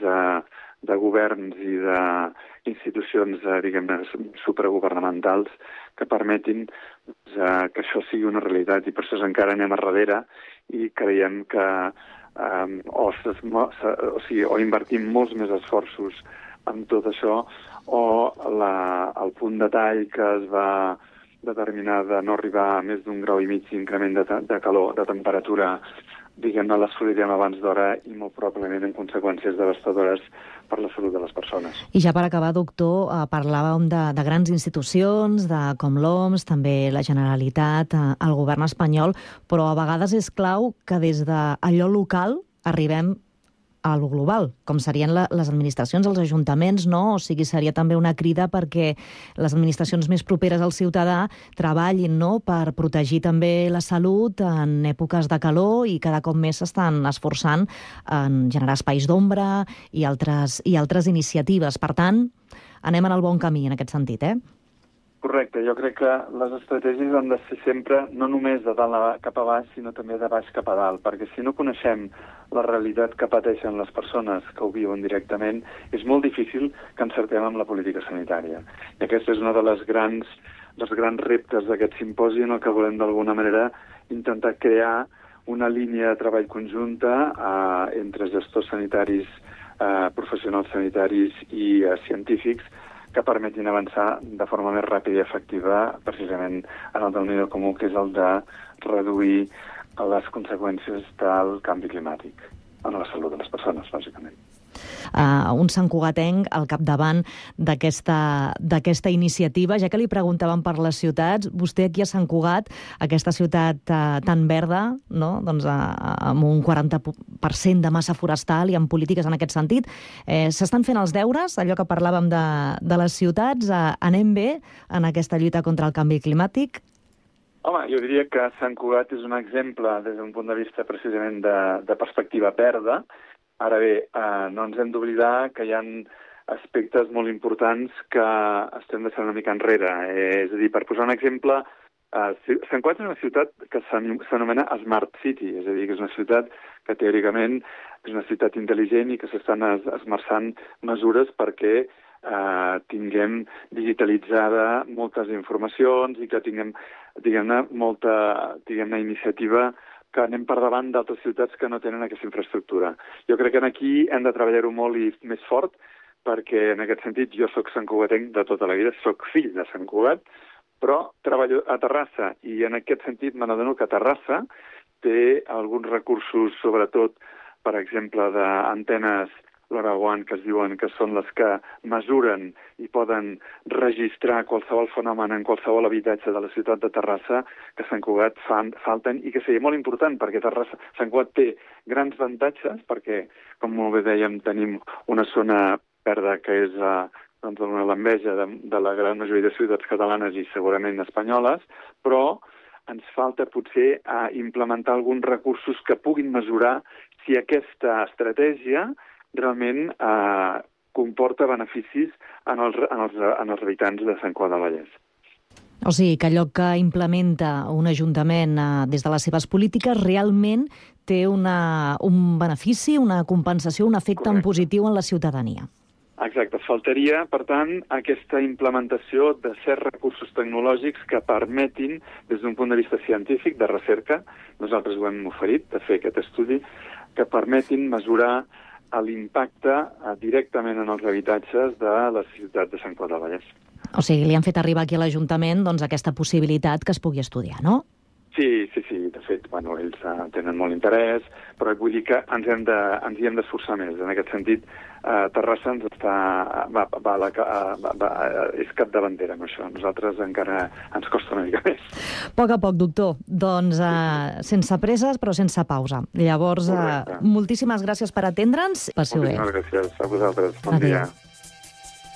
de governs i d'institucions, diguem-ne, supragovernamentals que permetin que això sigui una realitat, i per això encara anem a darrere i creiem que o invertim molts més esforços en tot això, o el punt de tall que es va determinar de no arribar a més d'1,5 graus d'increment de calor, de temperatura, diguem-ne, l'assolirem abans d'hora i molt probablement en conseqüències devastadores per la salut de les persones. I ja per acabar, doctor, parlàvem de grans institucions, com l'OMS, també la Generalitat, el govern espanyol, però a vegades és clau que des d'allò local arribem a lo global, com serien les administracions, els ajuntaments, no? O sigui, seria també una crida perquè les administracions més properes al ciutadà treballin, no?, per protegir també la salut en èpoques de calor, i cada cop més s'estan esforçant en generar espais d'ombra i altres iniciatives. Per tant, anem en el bon camí en aquest sentit, Correcte, jo crec que les estratègies han de ser sempre no només de dalt cap a baix, sinó també de baix cap a dalt, perquè si no coneixem la realitat que pateixen les persones que ho viuen directament, és molt difícil que encertem amb la política sanitària. I aquest és un dels grans reptes d'aquest simposi, en el que volem d'alguna manera intentar crear una línia de treball conjunta entre gestors sanitaris, professionals sanitaris i científics, que permetin avançar de forma més ràpida i efectiva precisament en el denominador comú, que és el de reduir les conseqüències del canvi climàtic en la salut de les persones, bàsicament. Un santcugatenc al capdavant d'aquesta iniciativa. Ja que li preguntàvem per les ciutats, vostè aquí a Sant Cugat, aquesta ciutat tan verda, no?, doncs amb un 40% de massa forestal i amb polítiques en aquest sentit, s'estan fent els deures, allò que parlàvem de les ciutats, anem bé en aquesta lluita contra el canvi climàtic? Home, jo diria que Sant Cugat és un exemple des d'un punt de vista precisament de perspectiva verda. Ara bé, no ens hem d'oblidar que hi ha aspectes molt importants que estem deixant una mica enrere. És a dir, per posar un exemple, Sant Cugat és una ciutat que s'anomena Smart City, és a dir, que és una ciutat que teòricament és una ciutat intel·ligent i que s'estan esmerçant mesures perquè tinguem digitalitzada moltes informacions i que tinguem, diguem-ne, molta iniciativa, que anem per davant d'altres ciutats que no tenen aquesta infraestructura. Jo crec que aquí hem de treballar-ho molt i més fort, perquè en aquest sentit jo soc santcugatenc de tota la vida, soc fill de Sant Cugat, però treballo a Terrassa, i en aquest sentit me n'adono que Terrassa té alguns recursos, sobretot, per exemple, d'antenes LoRaWAN, que es diuen que són les que mesuren i poden registrar qualsevol fenomen en qualsevol habitatge de la ciutat de Terrassa, que a Sant Cugat falten, i que seria molt important, perquè Sant Cugat té grans avantatges, perquè, com molt bé dèiem, tenim una zona verda que és l'enveja de la gran majoria de ciutats catalanes i segurament espanyoles, però ens falta potser implementar alguns recursos que puguin mesurar si aquesta estratègia realment comporta beneficis en els habitants de Sant Cugat del Vallès. O sigui, que allò que implementa un ajuntament des de les seves polítiques realment té un benefici, una compensació, un efecte en positiu en la ciutadania. Exacte. Faltaria, per tant, aquesta implementació de certs recursos tecnològics que permetin, des d'un punt de vista científic, de recerca, nosaltres ho hem oferit, de fer aquest estudi, que permetin mesurar l'impacte directament en els habitatges de la ciutat de Sant Cugat del Vallès. O sigui, li han fet arribar aquí a l'Ajuntament aquesta possibilitat que es pugui estudiar, no? Sí. De fet, ells tenen molt interès, però vull dir que ens hi hem d'esforçar més. En aquest sentit, Terrassa és capdavantera amb això. Nosaltres encara ens costa una mica més. A poc, doctor. Doncs sense presses, però sense pausa. Llavors, moltíssimes gràcies per atendre'ns. Moltíssimes gràcies a vosaltres. Bon dia.